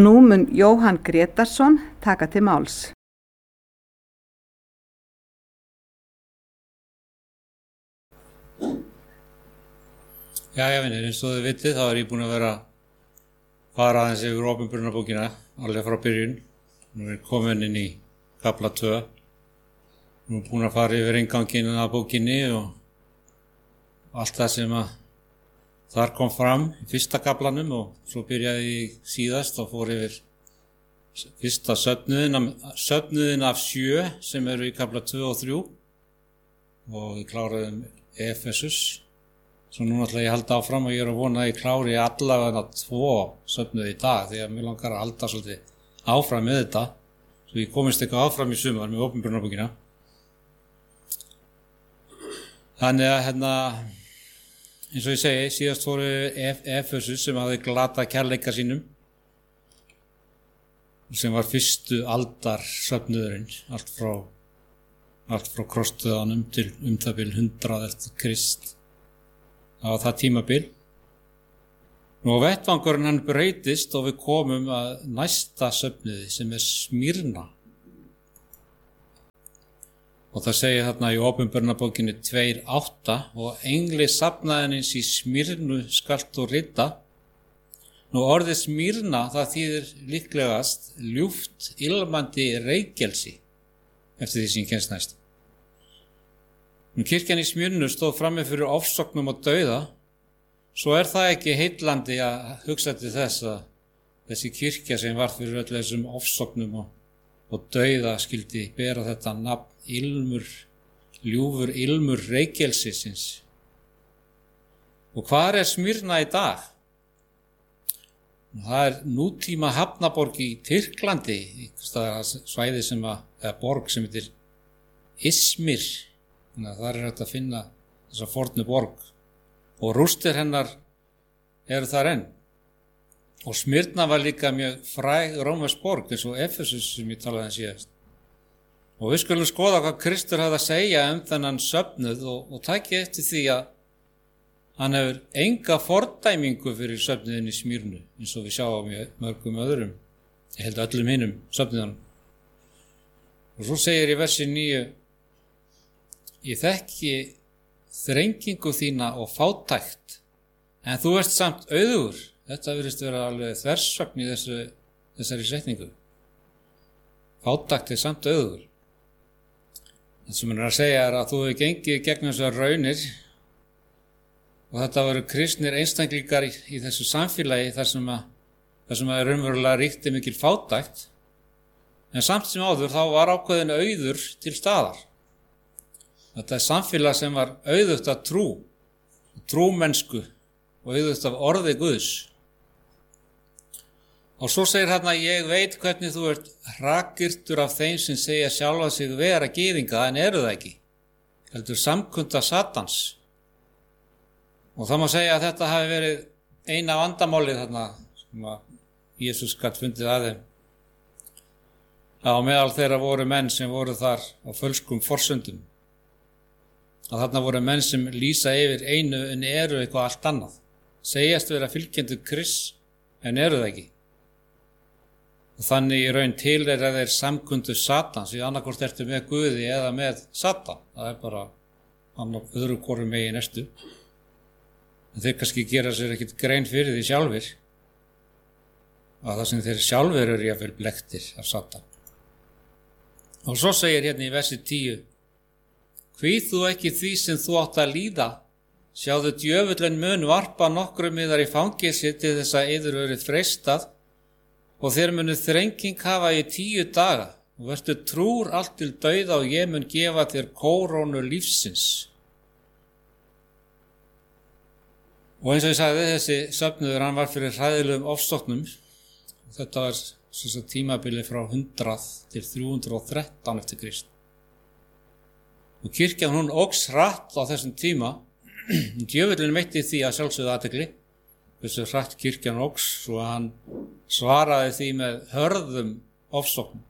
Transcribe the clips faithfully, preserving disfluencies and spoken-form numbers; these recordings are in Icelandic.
Nú mun Jóhann Grétarsson taka til máls. Jæja vinir, eins og þið vitið þá er ég búinn að vera að fara aðeins yfir Opinberunarbókina alveg frá byrjun. Nú er komin inn í kafla tvö. Nú er búinn að fara yfir innganginn að bókinni og allt það sem að þar kom fram í fyrsta kaflanum og svo byrjaði ég síðast og fór yfir fyrsta söfnuðin, söfnuðin af sjö sem eru í kafla tvö og þrjú og ég kláraði um Efesus. Svo nú ætla ég að halda áfram og ég er að vona að ég klári allavega tvo söfnuði í dag því að mér langar að halda svolítið áfram með þetta svo ég komist eitthvað áfram í sumar með Opinberunarbókina. Þannig að hérna, eins og ég segi, síðast fóru Efesus sem hafði glatað kærleika sínum sem var fyrstu aldar söfnuðurinn, allt frá, allt frá krossdöðanum til um það bil hundrað eftir Krist. Það var það tímabil. Nú á vettvangurinn hann breytist og við komum að næsta söfnuði sem er Smyrna. Og það segir þarna í Opinberunarbókinni tvö átta og engli safnaðinins í Smyrnu skalt þú rita. Nú orðið Smyrna það þýðir líklegast ljúft ilmandi reykelsi eftir því sem kennst næst. Nú kirkjan í Smyrnu stóð frammi fyrir ofsóknum og dauða, svo er það ekki heillandi að hugsa til þess að þessi kirkja sem var fyrir öll þessum ofsóknum og, og dauða skildi bera þetta nafn ilmur, ljúfur ilmur reykelsisins. Og hvar er Smyrna í dag? Það er nútíma hafnaborg í Tyrklandi, svæði sem að, eða borg sem heitir Izmir. Þannig að þar er hægt að finna þessa fornu borg og rústir hennar eru þar enn. Og Smyrna var líka mjög fræg rómversk borg eins og Efesus sem ég talaði um síðast. Og við skulum skoða hvað Kristur hafði að segja um þennan söfnuð og, og taki eftir því að hann hefur enga fordæmingu fyrir söfnuðin í Smyrnu eins og við sjáum í mörgum öðrum, ég held öllum hinum söfnuðunum. Og svo segir í versi níu: Ég þekki þrengingu þína og fátækt, en þú ert samt auðugur. Þetta virðist vera alveg þversögn í þessu, þessari setningu. Fátækt er samt auðugur. Það sem hann er að segja er að þú hefur gengið gegnum þessar raunir og þetta voru kristnir einstaklingar í, í þessu samfélagi þar sem að, þar sem að raunverulega ríkti mikil fátækt, en samt sem áður þá var ákveðin auður til staðar. Þetta er samfélag sem var auðugt af trú, trúmennsku og auðugt af orði Guðs. Og svo segir hérna: ég veit hvernig þú ert hrakyrtur af þeim sem segja sjálfa sig vera gyðinga en eru það ekki, heldur samkunda Satans. Og það má segja að þetta hafi verið eina vandamálið þarna sem að Jesús gat fundið að þeim. Á meðal þeirra voru menn sem voru þar á fölskum forsöndum. Að þarna voru menn sem lýsa yfir einu en eru eitthvað allt annað. Segjast vera fylgjendur Krists en eru það ekki. Og þannig í raun tilheyra þeir samkundu Satans, því annarkvort ertu með Guði eða með Satan. Það er bara annar öðru hvoru megin ertu. En þeir kannski gera sér ekkert grein fyrir því sjálfir. Að það sem þeir sjálfir eru jafnvel blekktir af Satan. Og svo segir hérna í versi tíu: Hví þú ekki því sem þú átt að líða, sjáðu djöfullinn mun varpa nokkrum yðar í fangelsi til þess að yður verið freistað og þér munu þrenging hafa í tíu daga og vertu trúr allt til dauða og ég mun gefa þér kórónu lífsins. Og eins og ég sagði, þessi söfnuður hann var fyrir hræðilegum ofsóknum. Þetta var svo svo tímabili frá hundrað til þrjú hundruð og þrettán eftir Krist. Og kirkjan hún óx hratt á þessum tíma. Djöfullinn veitti því að sjálfsögðu athygli. Þessu hratt kirkjan óx svo að hann svaraði því með hörðum ofsóknum.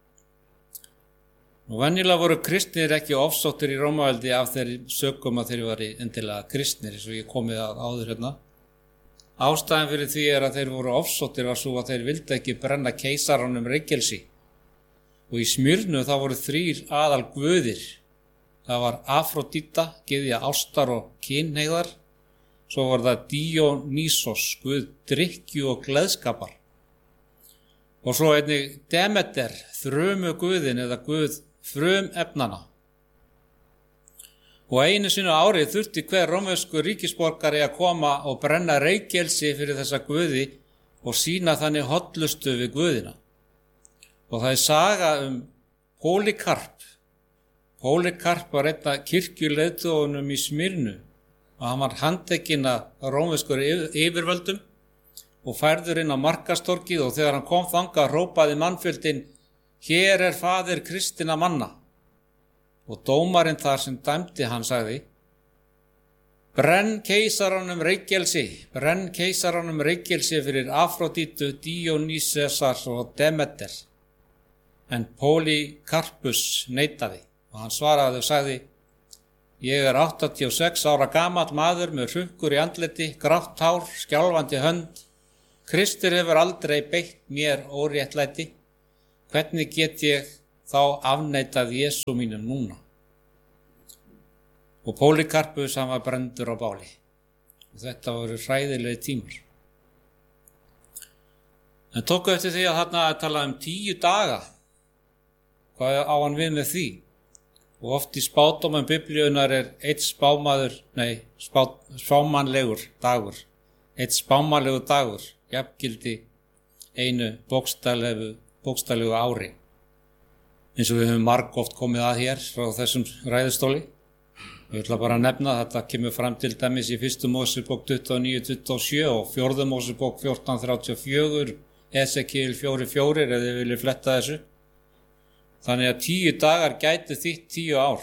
Og venjulega voru kristnir ekki ofsóttir í Rómaveldi af þeirri sökum að þeir var endilega kristnir, eins og ég komið að áður hérna. Ástæðan fyrir því er að þeir voru ofsóttir var svo að þeir vildi ekki brenna keisaranum reykelsi. Og í Smyrnu þá voru þrír aðal guðir. Það var Afrodíta, gyðja ástar og kynhneigðar. Svo var það Díonýsos, guð drykkju og gleðskapar. Og svo einnig Demeter, þrumu guðin eða guð frumefnana. Og einu sinni á ári þurfti hver rómverskur ríkisborgari að koma og brenna reykelsi fyrir þessa guði og sýna þannig hollustu við guðina. Og það er saga um Pólíkarp. Pólíkarp var einn af kirkjuleiðtogunum í Smyrnu og hann var handtekinn af rómverskur yfirvöldum og færður inn á markastorkið, og þegar hann kom þangað hrópaði mannfjöldinn: "Hér er faðir kristinna manna." Og dómarinn þar sem dæmdi hann sagði: "Brenn keisaranum reykelsi, brenn keisaranum reykelsi fyrir Afrodítu, Díonýsesar og Demeter." En Pólíkarpus neitaði og hann svaraði og sagði: "Ég er áttatíu og sex ára gamall maður með hrukkur í andliti, grátt hár, skjálfandi hönd. Kristur hefur aldrei beitt mér óréttlæti. Hvernig get ég þá afneitað Jesú mínum núna?" Og Pólíkarpus hann var brenndur á báli. Og þetta voru hræðilegi tímar. En tóku eftir því að þarna að tala um tíu daga. Hvað á hann við með því? Og oft í spádómum Biblíunnar er eitt spámaður, nei, spá, spámanlegur dagur. Eitt spámanlegur dagur, jafngildi einu bókstaflegu, bókstaflegu ári. Eins og við höfum margoft komið að hér frá þessum ræðustóli. Ég ætla bara að nefna að þetta kemur fram til dæmis í fyrstu Mósebók tuttugu og níu tuttugu og sjö og fjórðu Mósebók fjórtán þrjátíu og fjögur, Esekíel fjórir fjórir ef þið viljið fletta þessu. Þannig að tíu dagar gætu þýtt tíu ár.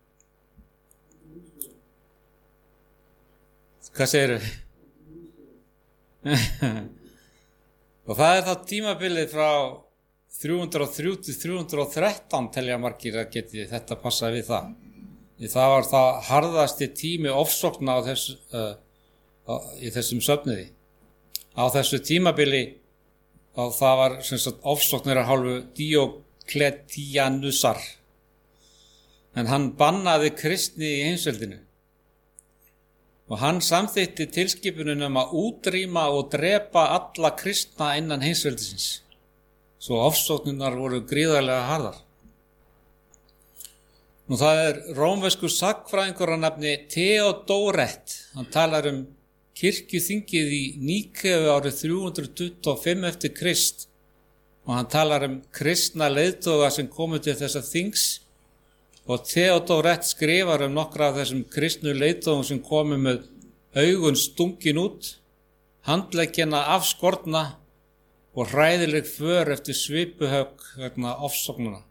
Hvað segirðu? Og það er þá tímabilið frá þrjú hundruð og þrjú til þrjú hundruð og þrettán telja margir að geti þetta passað við það. Því það var það harðasti tími ofsókna á þess, uh, á, í þessum söfniði. Á þessu tímabili og það var sem sagt ofsóknir af hálfu Díókletianusar. En hann bannaði kristni í heimsveldinu. Og hann samþykkti tilskipunum um að útrýma og drepa alla kristna innan heimsveldisins. Svo ofsóknirnar voru gríðarlega harðar. Nú það er rómverskur sagnfræðingur að nafni Theodorett. Hann talar um kirkjuþingið í Níkeu árið þrjú hundruð tuttugu og fimm eftir Krist. Og hann talar um kristna leiðtoga sem komu til þessa þings. Og Theodorett skrifar um nokkra af þessum kristnu leiðtogum sem komu með augun stungin út, handleggina afskorna og hræðileg för eftir svipuhögg vegna ofsóknuna.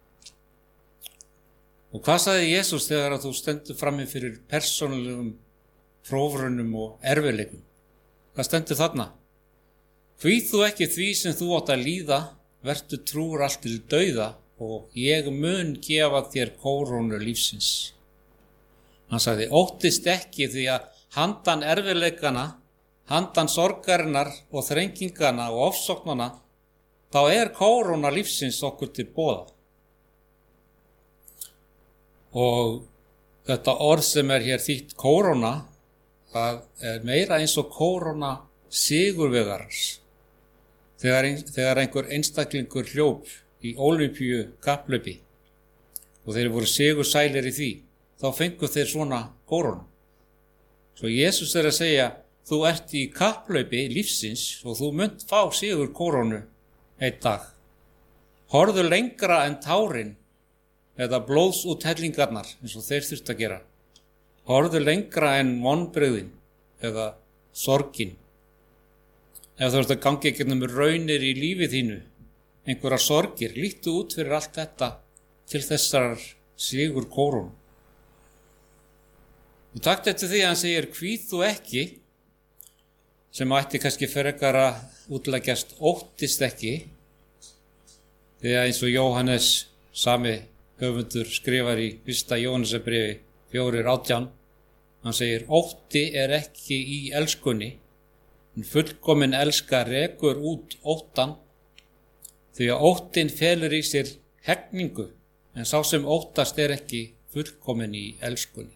Og hvað sagði Jesús þegar að þú stendur frammi fyrir persónulegum prófrunum og erfiðleikum? Hvað stendur þarna? Hví þú ekki því sem þú átt að líða, vertu trúr allt til dauða og ég mun gefa þér kórónu lífsins. Hann sagði: óttist ekki því að handan erfiðleikana, handan sorgarinnar og þrengingana og ofsóknana, þá er kóróna lífsins okkur til boða. Og þetta orð sem er hér þýtt kóróna, það er meira eins og kóróna sigurvegarans. Þegar, ein, þegar einhver einstaklingur hljóp í Ólympíu kapplaupi og þeir voru sigursælir í því, þá fengu þeir svona kórónu. Svo Jesús er að segja: þú ert í kapplaupi lífsins og þú munt fá sigur kórónu einn dag. Horfðu lengra en tárin eða blóðsúthellingarnar eins og þeir þurft að gera. Horfðu lengra en vonbrigðin eða sorgin. Ef þú ert að gangi ekki með raunir í lífið þínu, einhverja sorgir, lítu út fyrir allt þetta til þessar sigur kórónu. Og takt eftir því að hann segir: hví þú ekki, sem ætti kannski frekar að útleggjast óttist ekki, því að eins og Jóhannes sami höfundur skrifar í fyrsta En fullkomin elska rekur út óttan, því að óttinn felur í sér hegningu, en sá sem óttast er ekki fullkomin í elskunni.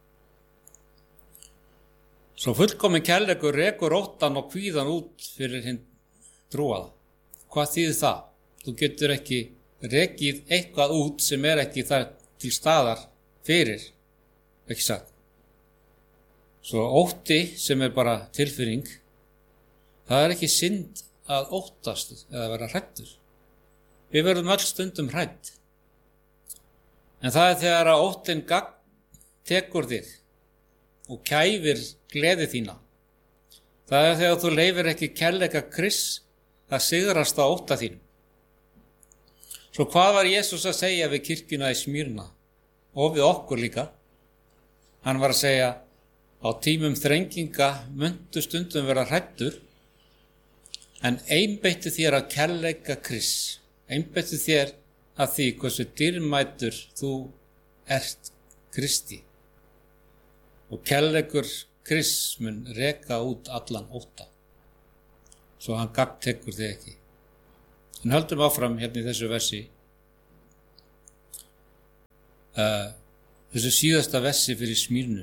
Svo fullkomin kærleikur rekur óttan og kvíðan út fyrir hinn trúaða. Hvað þýðir það? Þú getur ekki rekið eitthvað út sem er ekki þar til staðar fyrir, ekki sagt. Svo ótti sem er bara tilfinning, það er ekki synd að óttast eða vera hræddur. Við verðum öll stundum hrædd. En það er þegar að óttinn gagn tekur þig og kæfir gleði þína. Það er þegar þú leifir ekki kærleika Krists að sigrast á ótta þínum. Svo hvað var Jesús að segja við kirkjuna í Smyrna og við okkur líka? Hann var að segja, á tímum þrenginga muntu stundum vera hræddur, en einbeittu þér að kærleika Krists, einbeittu þér að því hversu dýrmætur þú ert Kristi. Og kærleikur Krists mun reka út allan ótta, svo hann gagntekur þig ekki. En höldum áfram hérna í þessu versi, uh, þessu síðasta versi fyrir Smyrnu.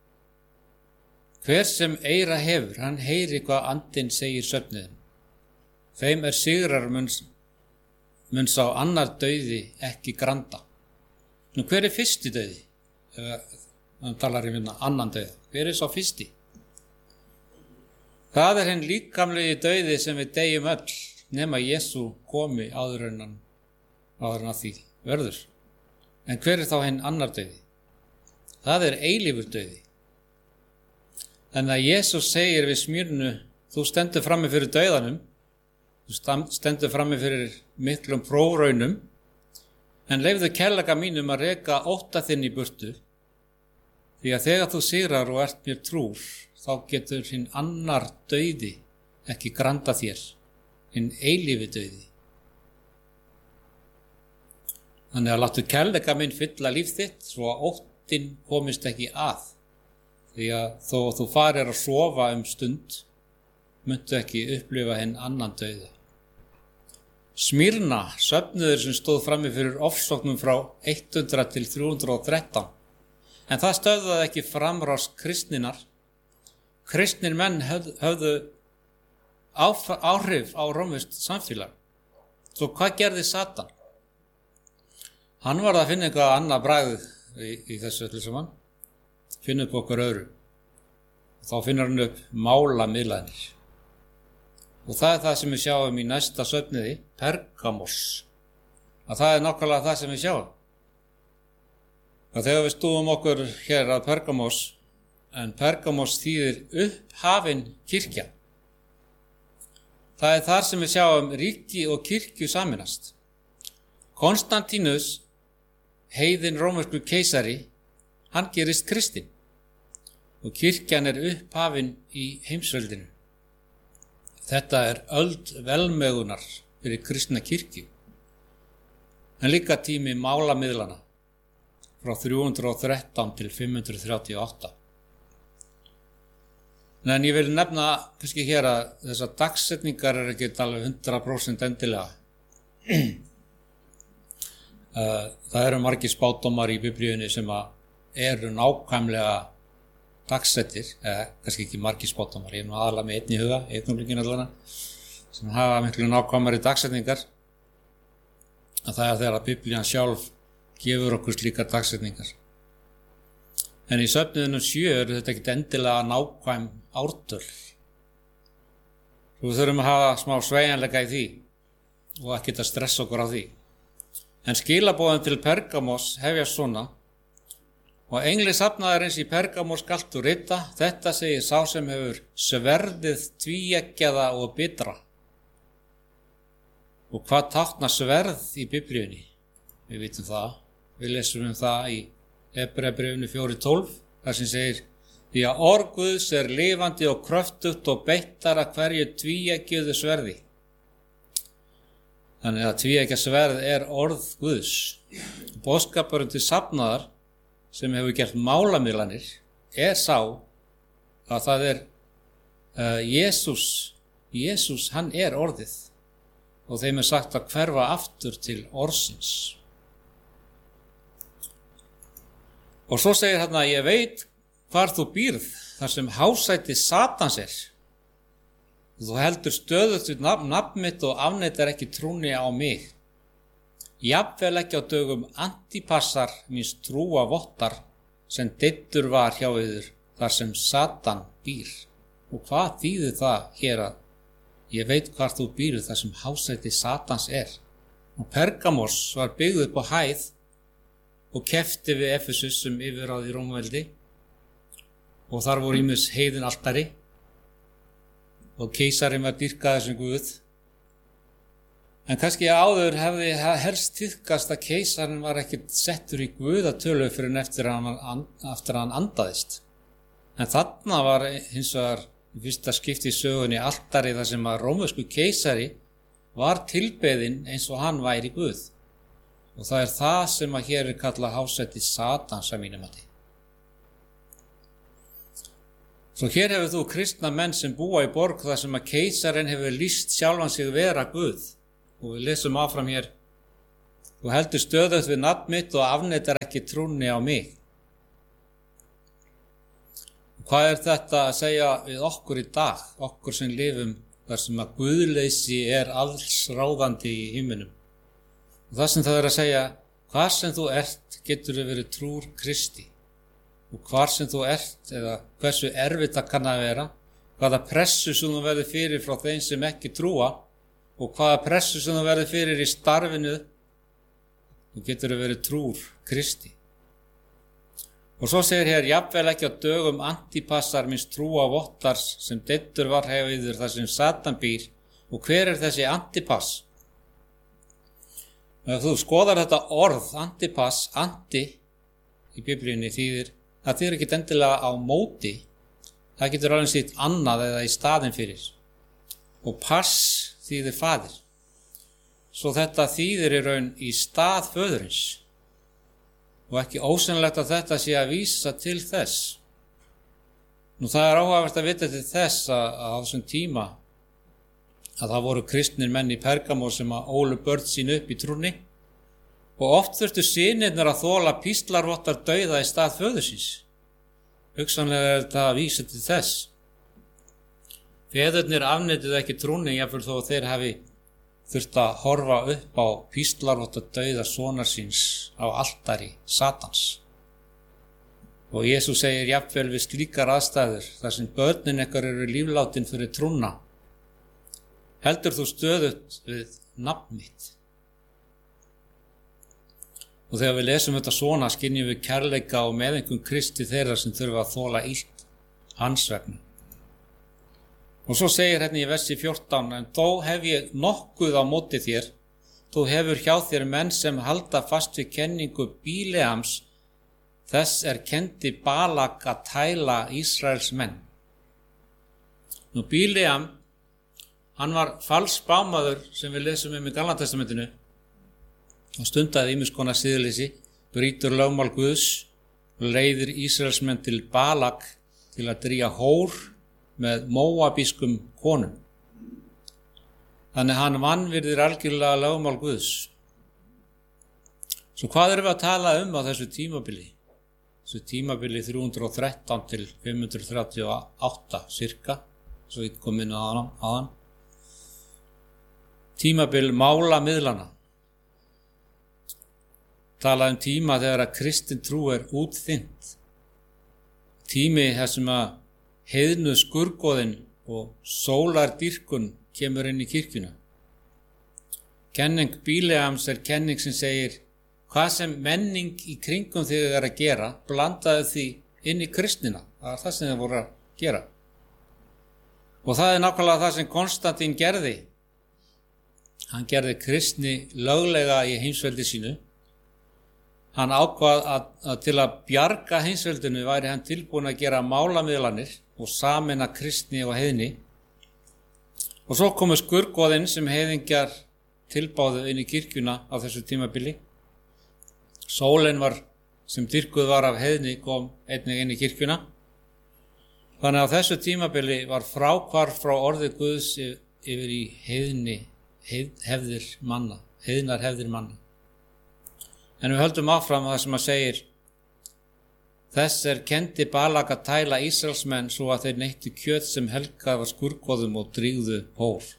Hver sem eyra hefur, hann heyri hvað andinn segir söfniðin. Þeim er sigrar mun, mun sá annar dauði ekki granda. Nú hver er fyrsti dauði? Þannig talar ég minna annan dauði. Hver er sá fyrsti? Það er hinn líkamlegi dauði sem við deyjum öll, nema Jesú komi áður en hann, áður en að því verður. En hver er þá hinn annar dauði? Það er eilífur dauði. En að Jesús segir við Smyrnu, þú stendur frammi fyrir dauðanum, þú stendur frammi fyrir miklum prófraunum, en leifðu kærleika mínum að reka ótta þinn í burtu, því að þegar þú sigrar og ert mér trúr, þá getur hinn annar dauði ekki granda þér, hinn eilífi dauði. Þannig að láttu kærleika minn fylla líf þitt, svo að óttinn komist ekki að. Því að þó þú farir að sofa um stund, muntu ekki upplifa hinn annan dauða. Smyrna, söfnuður sem stóð frammi fyrir ofsóknum frá hundrað til þrjú hundruð og þrettán, en það stöðvaði ekki framrás kristninar. Kristnir menn höfðu, höfðu áhrif á rómverskt samfélag. Svo hvað gerði Satan? Hann var að finna eitthvað annað bragð í, í þessu öllu saman. Finna upp okkur öðru. Þá finnur hann upp málamiðlanir. Og það er það sem við sjáum í næsta söfniði, Pergamos. Að það er nákvæmlega það sem við sjáum. Og þegar við stúum okkur hér að Pergamos, en Pergamos þýðir upphafin kirkja. Það er þar sem við sjáum ríki og kirkju saminast. Konstantínus, heiðinn rómverskur keisari, hann gerist kristinn og kirkjan er upphafin í heimsveldinu. Þetta er öld velmegunar fyrir kristna kirkju, en líka tími málamiðlana frá þrjú hundruð og þrettán til fimm hundruð þrjátíu og átta. En ég vil nefna kannski hér að þessar dagsetningar er ekki alveg hundrað prósent endilega. Það eru margir spádómar í Biblíunni sem eru nákvæmlega dagsettir, eða kannski ekki margir spádómar, ég er nú aðalega með einn í huga, einnumlingin allana, sem hafa miklu nákvæmari dagsetningar. Það er þegar að Biblían sjálf gefur okkur slíkar dagsetningar. En í söfniðunum sjö er þetta ekki endilega nákvæm ártöl. Svo við þurfum að hafa smá sveigjanleika í því og ekki að stressa okkur á því. En skilaboðin til Pergamos hefjast svona: og engli safnaðarins í Pergamos skalt þú rita, þetta segir sá sem hefur sverðið tvíeggjaða og bitra. Og hvað táknar sverð í Biblíunni? Við vitum það, við lesum um það í Hebreabréfinu fjögur tólf, þar sem segir: því að orð Guðs er lifandi og kröftugt og beittar að hverju tvíeggjuðu sverði. Þannig að tvíeggja sverð er orð Guðs. Boðskapurinn til safnaðar sem hefur gert málamiðlanir er sá að það er uh, Jésús, Jésús hann er orðið og þeim er sagt að hverfa aftur til orðsins. Og svo segir hann að ég veit hvar þú býrð, þar sem hásæti Satans er. Þú heldur stöðugt við nafn, nafn mitt og afneitar ekki trúni á mig. Jafnvel ekki á dögum Antipassar míns trúa vottar sem deyddur var hjá yður þar sem Satan býr. Og hvað þýðir það hér að ég veit hvar þú býrð þar sem hásæti Satans er? Og Pergamos var byggð upp á hæð og kefti við Efesus sem yfirráð í Rómaveldi og þar voru ýmis heiðin altari og keisarinn var dýrkaður sem guð. En kannski áður hefði helst tíðkast að keisarinn var ekkert settur í guðatölu fyrir en eftir að hann, eftir að hann andaðist. En þarna var hins vegar í fyrsta skipti í sögunni altari þar sem að rómversku keisari var tilbeðinn eins og hann væri guð. Og það er það sem að hér er kallað hásæti Satans að mínum mati. Svo hér hefur þú kristna menn sem búa í borg þar sem að keisarinn hefur lýst sjálfan sig vera guð. Og við lesum áfram hér: þú heldur stöðugt við nafn mitt og afneitar ekki trúni á mig. Og hvað er þetta að segja við okkur í dag, okkur sem lifum þar sem að guðleysi er allsráðandi í himninum? Og það sem það er að segja, hvar sem þú ert getur þau verið trúr Kristi. Og hvar sem þú ert, eða hversu erfitt það kann að vera, hvaða pressu sem þú verður fyrir frá þeim sem ekki trúa, og hvaða pressu sem þú verður fyrir í starfinu, þú getur þau verið trúr Kristi. Og svo segir hér, jafnvel ekki á dögum Antipassar míns trúa vottars sem deyddur var hjá yður þar sem Satan býr. Og hver er þessi Antipass? Ef þú skoðar þetta orð, Antipass, anti í Biblíunni þýðir, það þýðir ekki endilega á móti, það getur alveg sýtt annað eða í staðinn fyrir. Og pass þýðir faðir. Svo þetta þýðir í raun í stað föðurins. Og ekki ósennilegt að þetta sé að vísa til þess. Nú það er áhugavert að vita til þess að, að á þessum tíma að það voru kristnir menn í Pergamos sem að ólu börn sín upp í trúnni og oft þurftu synirnir að þola píslarvottar dauða í stað föðursins. Hugsanlega er þetta að vísa til þess. Feðurnir afneituðu ekki trúnni jafnvel þó að þeir hafi þurft að horfa upp á píslarvottar dauða sonar síns á altari Satans. Og Jesús segir jafnvel við slíkar aðstæður þar sem börnin ykkar eru líflátin fyrir trúna. Heldur þú stöðugt við nafn mitt? Og þegar við lesum þetta svona skynjum við kærleika og meðeinkum Kristi þeirra sem þurfa að þola illt hans vegna. Og svo segir hérna í versi fjórtán, en þó hef ég nokkuð á móti þér, þú hefur hjá þér menn sem halda fast við kenningu Bíleams, þess er kendi Balak að tæla Ísraels menn. Nú Bíleam, hann var falsspámaður sem við lesum um í Galatestamentinu og stundaði ýmiss konar siðleysi, brýtur lögmál Guðs og leiðir Ísraelsmenn til Balak til að drýja hór með móabískum konum. Þannig hann vanvirðir algjörlega lögmál Guðs. Svo hvað erum við að tala um á þessu tímabili? Þessu tímabili þrjú hundruð og þrettán til fimm hundruð þrjátíu og átta cirka, svo við komum inn á hann. Tímabil mála miðlana. Tala um tíma þegar að kristin trú er útþynnt. Tími þar sem að heiðnu skurgoðin og sólardýrkun kemur inn í kirkjuna. Kenning Bíleams er kenning sem segir hvað sem menning í kringum þig er að gera, blandaðu því inn í kristnina. Það er það sem þið voru að gera. Og það er nákvæmlega það sem Konstantín gerði. Hann gerði kristni löglega í heimsveldi sínu. Hann ákvað að, að til að bjarga heimsveldinu væri hann tilbúin að gera málamiðlanir og sameina kristni og heiðni. Og svo komu skurgoðinn sem heiðingjar tilbáðu inn í kirkjuna á þessu tímabili. Sólin var, sem dýrkuð var af heiðni, kom einnig inn í kirkjuna. Þannig að á þessu tímabili var fráhvarf frá orði Guðs yfir í heiðni, heið, hefðir manna, heiðnar hefðir manna. En við höldum áfram að það sem að segir: þess er kendi Balak að tæla Ísraelsmenn svo að þeir neyttu kjöt sem helgað var skurgoðum og drýgðu hór.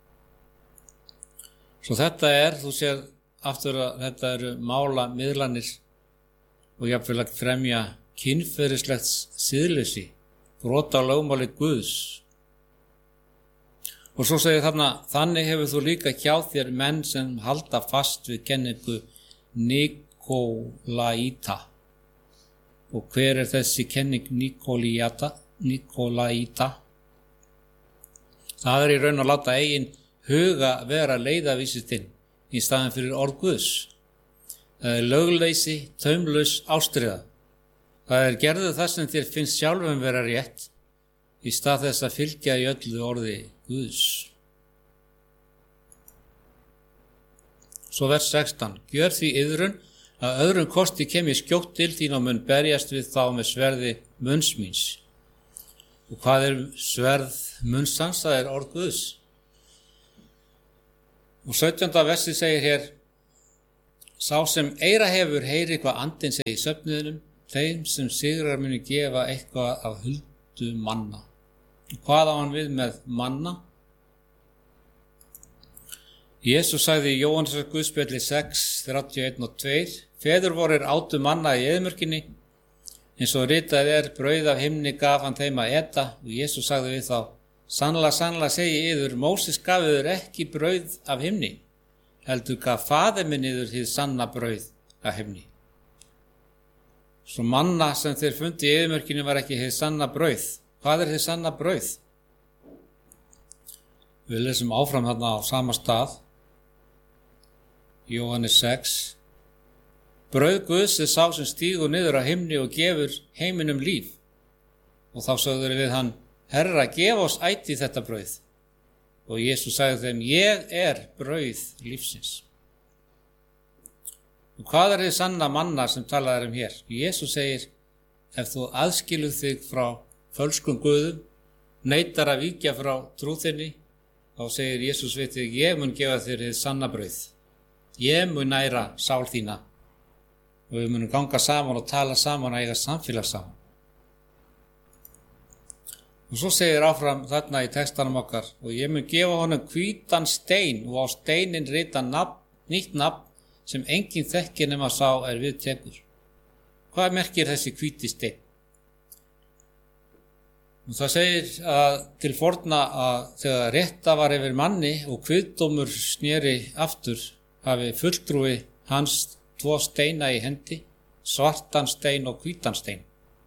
Svo þetta er, þú sér aftur að þetta eru mála miðlanir og jafnvel að fremja kynferðislegt siðleysi, brota á lögmáli Guðs. Og svo segir þarna: þannig hefur þú líka hjá þér menn sem halda fast við kenningu Nikolaíta. Og hver er þessi kenning Nikolaíta? Nikolaíta? Það er í raun að láta eigin huga vera leiðavísitinn í staðin fyrir orð Guðs. Það er lögleysi, taumlaus ástríða. Það er gerðu það sem þér finnst sjálfum vera rétt í stað þess að fylgja í öllu orði Guðs. Svo vers sextán: gjör því iðrun að öðrum kosti kem ég skjótt til þín og mun berjast við þá með sverði munns míns. Og hvað er sverð munns hans? Það er orð Guðs. Og sautjánda versi segir hér: sá sem eyra hefur heyri hvað andinn segir í söfnuðinum, þeim sem sigrar muni gefa eitthvað af huldu manna. Og hvað á hann við með manna? Jesús sagði í Jóhannesar Guðspjalli sex, þrjátíu og einn og tvö: feður vorir átu manna í eyðimörkinni, eins og ritað er, brauð af himni gaf hann þeim að eta. Og Jesús sagði við þá: sannlega, sannlega segi yður, Móses gaf yður ekki brauð af himni, heldur gaf faðir minn yður hið sanna brauð af himni. Svo manna sem þeir fundi í eyðimörkinni var ekki hið sanna brauð. Hvað er hið sanna brauð? Við lesum áfram þarna á sama stað, Jóhannes sex: brauð Guðs er sá sem stígur niður á himni og gefur heiminum líf. Og þá sögður við hann: Herra, gef oss ætíð þetta brauð. Og Jesús sagði þeim: ég er brauð lífsins. Og hvað er þið sanna manna sem talað er um hér? Jesús segir: ef þú aðskilur þig frá fölskum guðum, neitar að víkja frá trú þinni, þá segir Jesús við þig: ég mun gefa þér hið sanna brauð. Ég mun næra sál þína og við munum ganga saman og tala saman og eiga samfélag saman. Og svo segir áfram þarna í textanum okkar: og ég mun gefa honum hvítan stein og á steinin rita nafn, nýtt nafn sem enginn þekkir nema sá er við tekur. Hvað merkir þessi hvíti stein? Og það segir að til forna að þegar rétta var yfir manni og kviðdómur sneri aftur, hafi fulltrúi hans tvo steina í hendi, svartan stein og hvítan stein.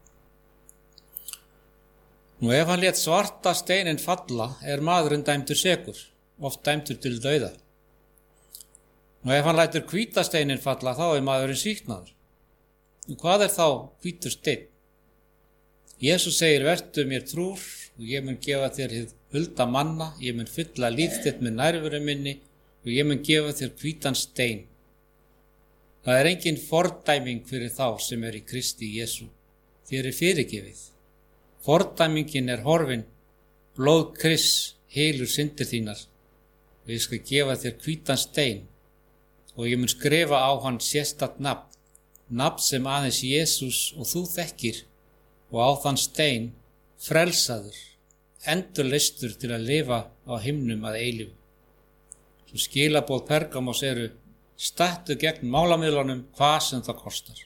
Nú ef hann lét svarta steinin falla, er maðurinn dæmdur sekur, oft dæmdur til dauða. Nú ef hann lætur hvíta steinin falla, þá er maðurinn sýknaður. Og hvað er þá hvítur steinn? Jesús segir: vertu mér trúr og ég mun gefa þér hið hulda manna, ég mun fylla líf þitt með nærveru minni og ég mun gefa þér hvítan stein. Það er engin fordæming fyrir þá sem er í Kristi Jesú. Þér er fyrirgefið. Fordæmingin er horfin, blóð Krists hylur syndir þínar. Og ég skal gefa þér hvítan stein og ég mun skrifa á hann sérstakt nafn, nafn sem aðeins Jesús og þú þekkir, og á þann stein frelsaður, endurleystur til að lifa á himnum að eilífu. Svo skilaboð Pergamos eru: stattu gegn málamiðlunum hvað sem það kostar.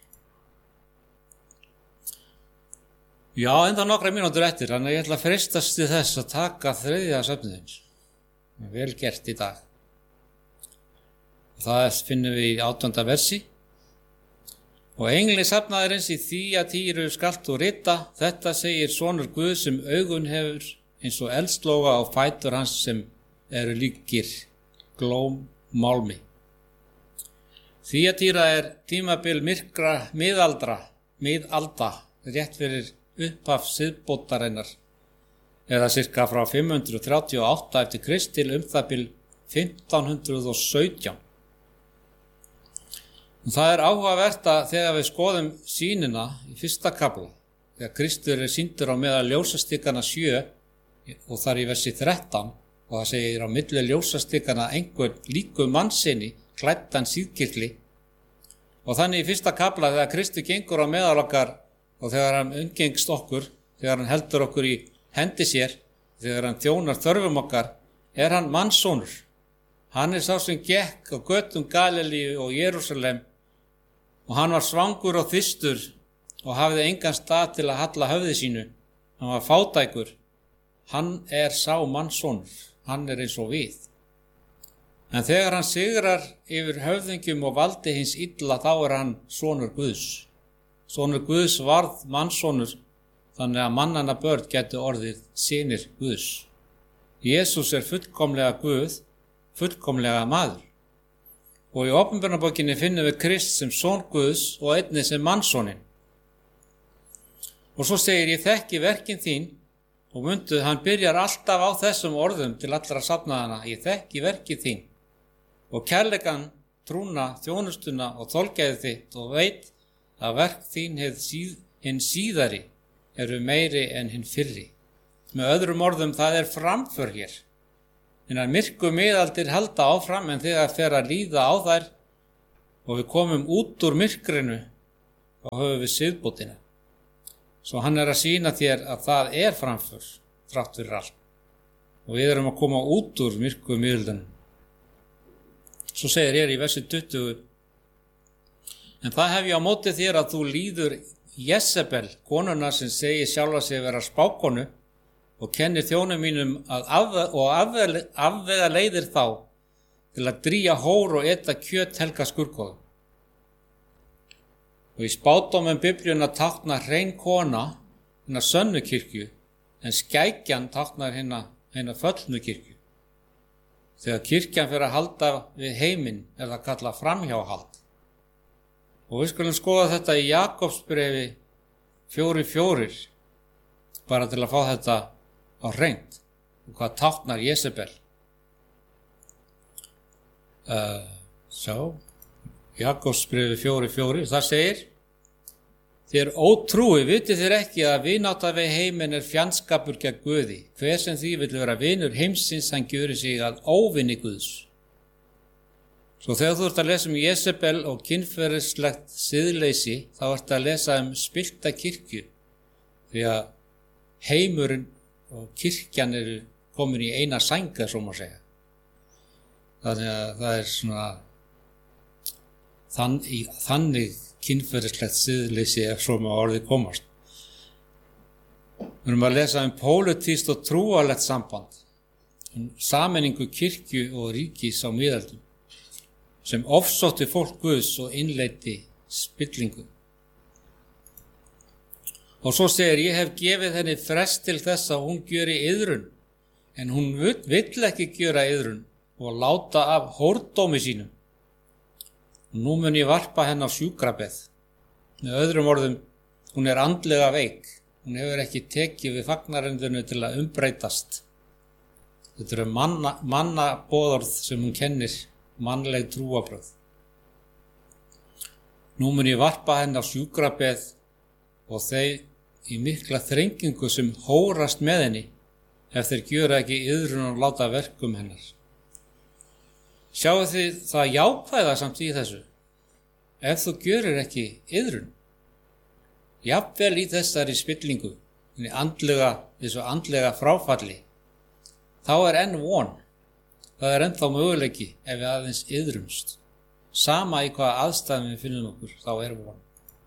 Já, enda nokkra mínútur eftir, þannig að ég ætla að freistast til þess að taka þriðja söfnuðins. Vel gert í dag. Það finnum við í átjánda versi. Og engli safnaðarins í Þýatýru skalt þú rita: þetta segir sonur Guð sem augun hefur eins og eldslóga á fætur hans sem eru líkir glóm málmi. Þýatýra er tímabil myrkra miðaldra, miðalda, rétt fyrir upphaf siðbótarinnar, eða cirka frá fimm hundruð þrjátíu og átta eftir Krist til um það bil fimmtán hundruð og sautján. Og það er áhugavert að þegar við skoðum sýnina í fyrsta kafla, þegar Kristur er sýndur á meðal ljósastikana sjö og þar í versi þrettán og það segir á milli ljósastikana einhvern líkum mannsinni klæddan síðkirtli og þannig í fyrsta kafla þegar Kristur gengur á meðal okkar og þegar hann umgengst okkur, þegar hann heldur okkur í hendi sér, þegar hann þjónar þörfum okkar, er hann mannssonur. Hann er sá sem gekk á götum Galilíu og Jerúsalem og hann var svangur og þyrstur og hafði engan stað til að halla höfði sínu. Hann var fátækur. Hann er sá mannssonur. Hann er eins og við. En þegar hann sigrar yfir höfðingjum og valdi hins illa, þá er hann sonur Guðs. Sonur Guðs varð mannssonur, þannig að mannanna börn gætu orðið synir Guðs. Jesús er fullkomlega Guð, fullkomlega maður. Og í Opinberunarbókinni finnum við Krist sem son Guðs og einnig sem mannssoninn. Og svo segir ég þekki verkin þín og mundu, hann byrjar alltaf á þessum orðum til allra safnaðana. Ég þekki verkin þín og kærleikan, trúna, þjónustuna og þolgæði þitt og veit að verk þín síð, hinn síðari eru meiri en hinn fyrri. Með öðrum orðum, það er framför hér. Hinnar myrku miðaldir halda áfram en þegar fer að líða á þær og við komum út úr myrkrinu og höfum við siðbótina. Svo hann er að sýna þér að það er framför, þrátt fyrir allt. Og við erum að koma út úr myrku miðaldunum. Svo segir hér í versi tuttugu, en það hef ég á móti þér að þú líður Jezebel, konuna sem segir sjálfa sig vera spákonu og kennir þjónum mínum að af, og afvega, afvega leiðir þá til að drýja hór og eta kjöt helga skurkóðum. Og í spádómum Biblíuna táknar hrein kona hinna sönnu kirkju, en skækjan táknar hinna, hinna föllnu kirkju. Þegar kirkjan fer að halda við heiminn er það kallað framhjáhald. Og við skulum skoða þetta í Jakobsbrefi fjóri fjórir, bara til að fá þetta á hreint og hvað táknar Jezebel. Uh, svo, Jakobsbrefi fjóri fjórir, það segir: Þér ótrúi, vitið þér ekki að vinátta við heiminn er fjandskapur gegn Guði. Hver sem því vill vera vinur heimsins, hann gjörir sig að óvinni Guðs. Svo þegar þú ert að lesa um Jezebel og kynferðislegt siðleysi, þá ert að lesa um spillta kirkju, því að heimurinn og kirkjan eru komin í eina sænga, svo má segja. Þannig að það er svona þann, í, þannig kynferðislegt siðleysi ef svo má orðið komast. Við erum að lesa um pólitískt og trúarlegt samband, um sameiningu kirkju og ríkis á miðöldum, sem ofsótti fólk Guðs og innleiddi spillingu. Og svo segir: Ég hef gefið henni frest til þess að hún gjöri iðrun, en hún vill ekki gjöra iðrun og láta af hórdómi sínum. Og nú mun ég varpa henni á sjúkrabeð. Með öðrum orðum, hún er andlega veik. Hún hefur ekki tekið við fagnarendinu til að umbreytast. Þetta eru manna, manna boðorð sem hún kennir, mannleg trúarbrögð. Nú mun ég varpa henni á sjúkrabeð og þeir í mikla þrengingu sem hórast með henni ef þeir gjöra ekki iðrun og láta verkum hennar. Sjáu þið það jákvæða samt í þessu? Ef þú gjörir ekki iðrun, jafnvel í þessari spillingu, í andlega, þessu andlega fráfalli, þá er enn von. Það er ennþá möguleiki ef við aðeins iðrumst. Sama í hvaða aðstæðum við finnum okkur, þá er von.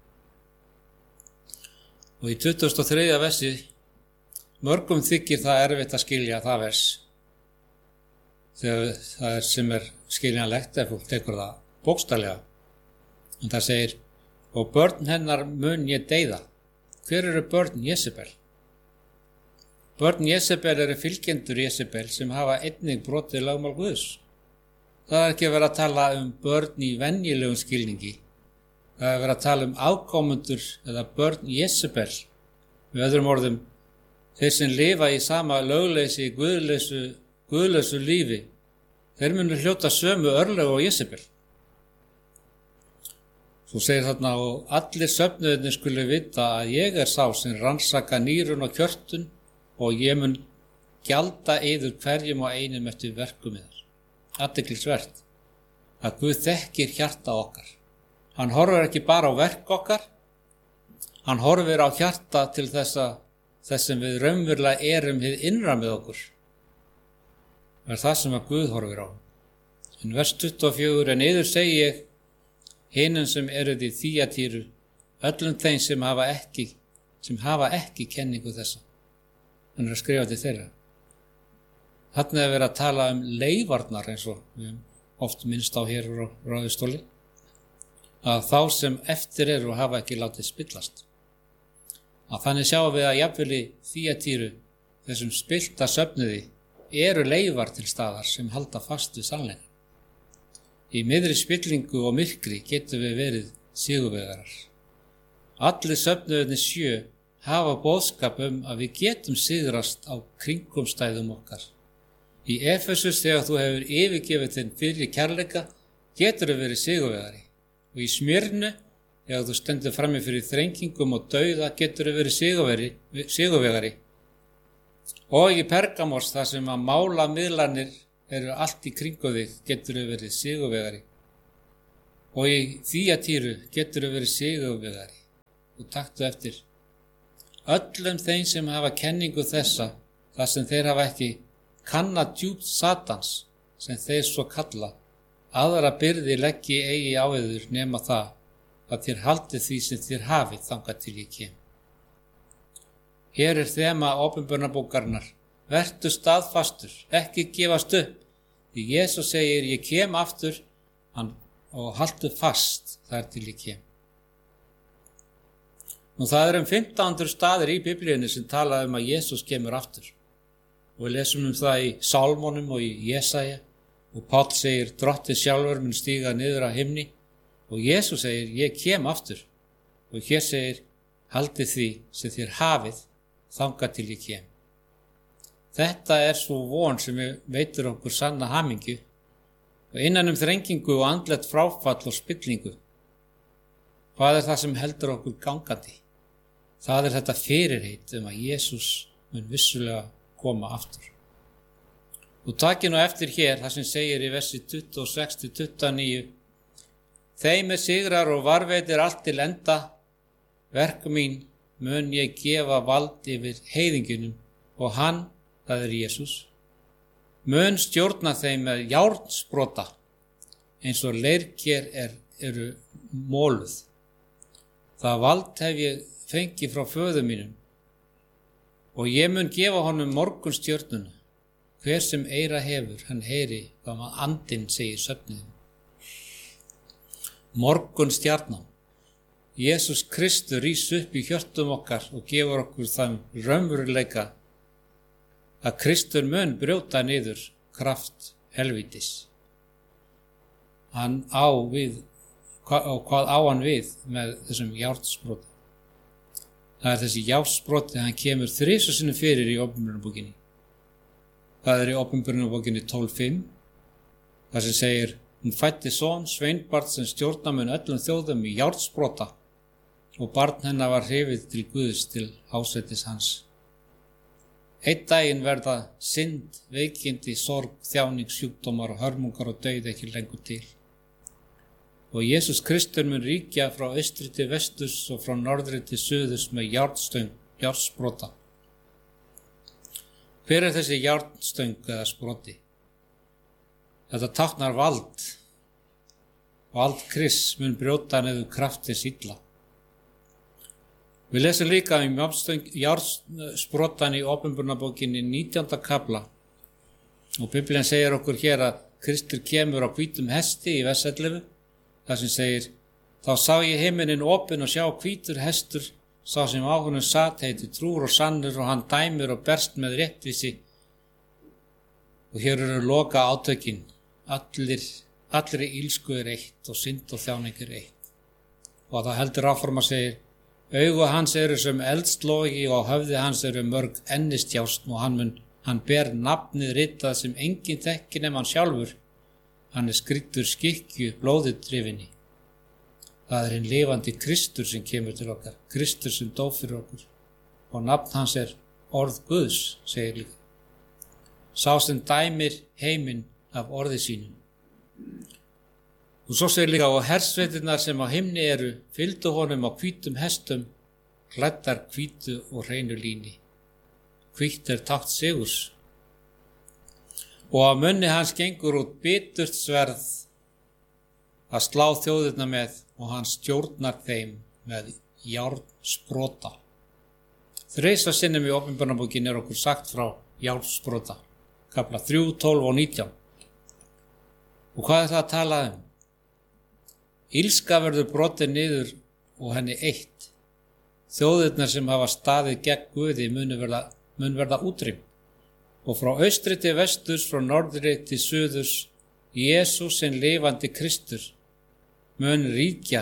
Og í tuttugasta og þriðja versi, mörgum þykir það erfitt að skilja það vers. Þegar það er sem er skiljanlegt ef fólk tekur það bókstaflega. En það segir: Og börn hennar mun ég deyða. Hver eru börn Jezebel? Börn Jezebel eru fylgjendur Jezebel sem hafa einnig brotið lögmál Guðs. Það er ekki að vera að tala um börn í venjulegum skilningi. Það er að vera að tala um afkomendur eða börn Jezebel. Með öðrum orðum, þeir sem lifa í sama lögleysi, guðlausu, guðlausu lífi, þeir munu hljóta sömu örlög og Jezebel. Svo segir þarna og allir söfnuðirnir skulu vita að ég er sá sem rannsaka nýrun og kjörtun og ég mun gjalda yður hverjum og einum eftir verkum yðar. Athyglisvert að Guð þekkir hjarta okkar. Hann horfir ekki bara á verk okkar, hann horfir á hjarta til þessa, þess sem við raunverulega erum hið innra með okkur. Það er það sem að Guð horfir á. En vers tuttugu og fjögur, en yður segi ég, hinum sem eruð í Þýatýru, öllum þeim sem hafa ekki, sem hafa ekki kenningu þessa. Hann er að skrifa til þeirra. Þarna er verið að tala um leifarnar eins og við oft minnst á hér á Ráðustóli, að þá sem eftir eru og hafa ekki látið spillast. Að þannig sjáum við að jafnvel í Þýatýru, þessum spillta söfnuði, eru leifar til staðar sem halda fast við sannleikann. Í miðri spillingu og myrkri getum við verið sigurvegarar. Allir söfnuðirnir sjö hafa boðskap um að við getum sigrast á kringumstæðum okkar. Í Efesus þegar þú hefur yfirgefið þinn fyrir kærleika getur þú verið sigurvegari. Og í Smyrnu þegar þú stendur frammi fyrir þrengingum og dauða getur þú verið sigurvegari. sigurvegari. Og í Pergamos þar sem að mála miðlarnir eru allt í kringu þig getur þau verið sigurvegari. Og í Þýatýru getur þau verið sigurvegari. Og taktu eftir. Öllum þeim sem hafa kenningu þessa, þar sem þeir hafa ekki kannað djúp Satans, sem þeir svo kalla, aðra byrði leggi eigi á yður nema það, að þér haldið því sem þér hafið þangað til ég kem. Hér er þema Opinberunarbókarinnar. Vertu staðfastur, ekki gefast upp. Því Jesús segir, ég kem aftur hann, og haltu fast þar til ég kem. Nú það er um fimmtán hundruð staðir í Biblíunni sem tala um að Jesús kemur aftur. Og við lesum um það í Sálmónum og í Jesaja. Og Páll segir, Drottinn sjálfur mun stíga niður af himni. Og Jesús segir, ég kem aftur. Og hér segir, haldið því sem þér hafið þangað til ég kem. Þetta er svo von sem veitir okkur sanna hamingju og innan um þrengingu og andlegt fráfall og spillingu. Hvað er það sem heldur okkur gangandi? Það er þetta fyrirheit um að Jesús mun vissulega koma aftur. Og takið nú eftir hér það sem segir í versi tuttugu og sex til tuttugu og níu. Þeim er sigrar og varveitir allt til enda, verk mín mun ég gefa vald yfir heiðingunum og hann, það er Jesús, mun stjórna þeim með járnsprota eins og leirker er, eru móluð. Það vald hef ég fengið frá föður mínum og ég mun gefa honum morgunstjörnuna. Hver sem eyra hefur, hann heyri hvað maður andinn segir söfniðum. Morgunstjarnan. Jesús Kristur rís upp í hjörtum okkar og gefur okkur þann raunveruleika að Kristur mun brjóta niður kraft helvítis. Hann á við, og hvað á hann við með þessum járnsproti? Það er þessi járnsproti, hann kemur þrisvar sinnum fyrir í Opinberunarbókinni. Það er í Opinberunarbókinni tólf fimm, þar sem segir, hún fæddi son, sveinbarn sem stjórna mun öllum þjóðum í járnsprota og barn hennar var hrifið til Guðs til hásætis hans. Einn daginn verða synd, veikindi, sorg, þjáning, sjúkdómar og hörmungar og dauð ekki lengur til. Og Jesús Kristur mun ríkja frá austri til vesturs og frá norðri til suðurs með járnstöng, járnsprota. Hver er þessi járnstöng eða sproti? Þetta táknar vald. Vald Krists mun brjóta niður kraftins illa. Við lesum líka um járnsprotan í Opinberunarbókinni nítjánda kafla og Biblían segir okkur hér að Kristur kemur á hvítum hesti í vers ellefu, þar sem segir, þá sá ég himinin opinn og sjá hvítur hestur, sá sem á honum sat heiti trúr og sannur og hann dæmir og berst með réttvísi. Og hér eru loka átökin, allir, allri ílsku er eitt og synd og þjáning er eitt. Og það heldur áfram að segir, augu hans eru sem eldslogi og höfði hans eru mörg ennistjásn og hann, mun, hann ber nafnið ritað sem enginn þekkir nema hann sjálfur. Hann er skrýddur skikkju blóðið drifinni. Það er hinn lifandi Kristur sem kemur til okkar, Kristur sem dó fyrir okkur og nafn hans er orð Guðs, segir líka. Sá sem dæmir heiminn af orði sínum. Og svo segir líka, og hersveitirnar sem á himni eru, fylgdu honum á hvítum hestum, klæddar hvítu og hreinu líni. Hvítt er tákn sigurs. Og á munni hans gengur út biturt sverð að slá þjóðirna með og hann stjórnar þeim með járnsprota. Þrisvar sinnum í Opinberunarbókinni er okkur sagt frá járnsprota, kafla þrjú, tólf og nítján. Og hvað er það að tala um? Illska verður brotin niður og henni eitt. Þjóðirnar sem hafa staðið gegn Guði mun verða, mun verða útrýmt. Og frá austri til vesturs, frá norðri til suðurs, Jesús sem lifandi Kristur mun ríkja.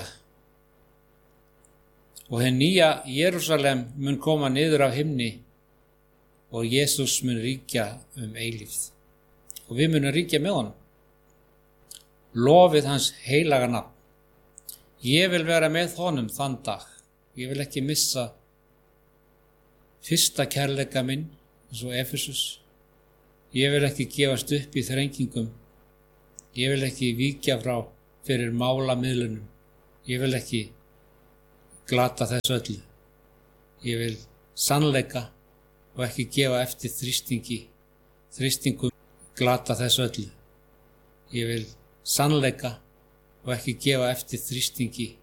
Og hinn nýja Jerúsalem mun koma niður af himni og Jesús mun ríkja um eilífð. Og við munum ríkja með honum. Lofið hans heilaga nafn. Ég vil vera með honum þann dag. Ég vil ekki missa fyrsta kærleika minn, eins og Efesus. Ég vil ekki gefast upp í þrengingum. Ég vil ekki víkja frá fyrir málamiðlunum. Ég vil ekki glata þessu öllu. Ég vil sannleika og ekki gefa eftir þrýstingi, þrýstingum, glata þessu öllu. Ég vil sannleika og ekki gefa eftir þrýstingi,